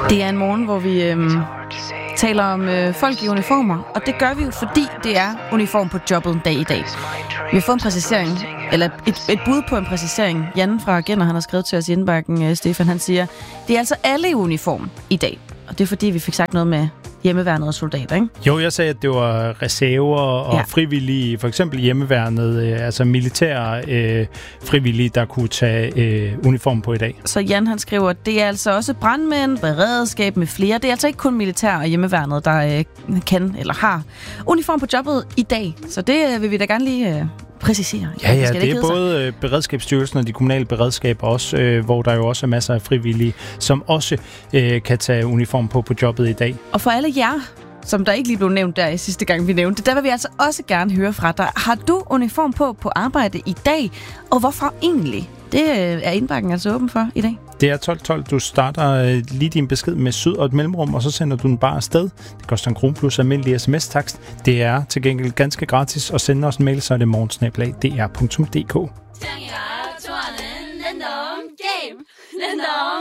Det er en morgen, hvor vi taler om folk i uniformer, og det gør vi jo, fordi det er uniform på jobbet en dag i dag. Vi har fået en præcisering, eller et bud på en præcisering. Jan fra Agenda, han har skrevet til os i indbakken, Stefan, han siger, det er altså alle i uniform i dag. Og det er fordi, vi fik sagt noget med hjemmeværnet og soldater, ikke? Jo, jeg sagde, at det var reserver og frivillige, for eksempel hjemmeværnet, altså militære frivillige, der kunne tage uniform på i dag. Så Jan, han skriver, at det er altså også brandmænd, beredskab med flere. Det er altså ikke kun militær og hjemmeværnet, der kan eller har uniform på jobbet i dag. Så det vil vi da gerne lige præcisere. Ja, det er både Beredskabsstyrelsen og de kommunale beredskaber også, hvor der jo også er masser af frivillige, som også kan tage uniform på jobbet i dag. Og for alle jer, som der ikke lige blev nævnt der i sidste gang, vi nævnte, der vil vi altså også gerne høre fra dig. Har du uniform på arbejde i dag, og hvorfor egentlig? Det er indbakken altså åben for i dag. Det er 12.12. Du starter lige din besked med syd og et mellemrum, og så sender du den bare afsted. Det koster en krone plus almindelig sms-takst. Det er til gengæld ganske gratis, og sende os en mail, så er det morgensnabel@dr.dk.